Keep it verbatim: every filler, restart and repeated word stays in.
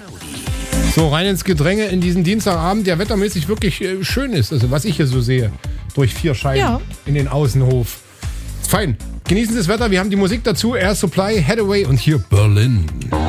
So, rein ins Gedränge in diesen Dienstagabend, der wettermäßig wirklich äh, schön ist. Also, was ich hier so sehe. Durch vier Scheiben ja. in den Außenhof. Fein. Genießen Sie das Wetter. Wir haben die Musik dazu. Air Supply, Hathaway und hier Berlin.